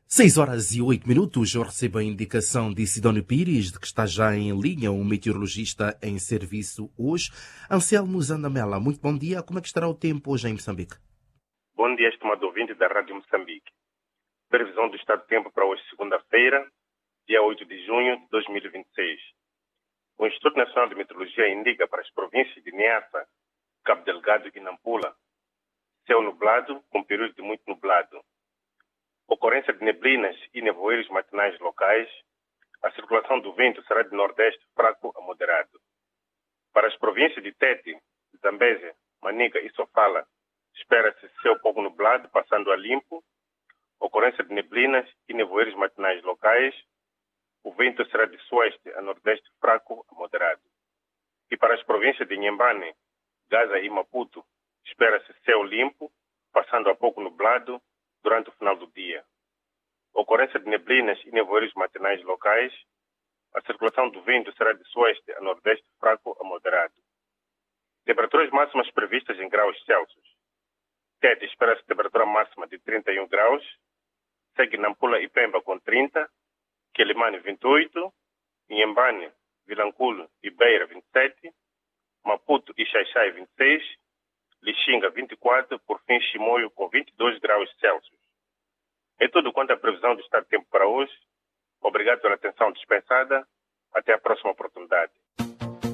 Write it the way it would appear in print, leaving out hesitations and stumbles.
6h08. Eu recebo a indicação de Sidónio Pires de que está já em linha, um meteorologista em serviço hoje. Anselmo Zandamela, muito bom dia. Como é que estará o tempo hoje em Moçambique? Bom dia, estimado ouvinte da Rádio Moçambique. Previsão do estado de tempo para hoje, segunda-feira, dia 8 de junho de 2026. O Instituto Nacional de Meteorologia indica para as províncias de Niassa, Cabo Delgado e Nampula céu nublado com períodos de muito nublado. Ocorrência de neblinas e nevoeiros matinais locais. A circulação do vento será de nordeste fraco a moderado. Para as províncias de Tete, Zambésia, Manica e Sofala, espera-se céu pouco nublado, passando a limpo. Ocorrência de neblinas e nevoeiros matinais locais. O vento será de sueste a nordeste fraco a moderado. E para as províncias de Inhambane, Gaza e Maputo, espera-se céu limpo, passando a pouco nublado durante o final do dia. Ocorrência de neblinas e nevoeiros matinais locais. A circulação do vento será de sueste a nordeste fraco a moderado. Temperaturas máximas previstas em graus Celsius. Tete espera-se temperatura máxima de 31 graus. Segue Nampula e Pemba com 30. Quelimane 28. Inhambane, Vilanculo e Beira 27. Maputo e Xaixai 26. Lixinga 24. Por fim, Chimoio com 22 graus Celsius. É tudo quanto a previsão do estado de tempo para hoje. Obrigado pela atenção dispensada. Até a próxima oportunidade.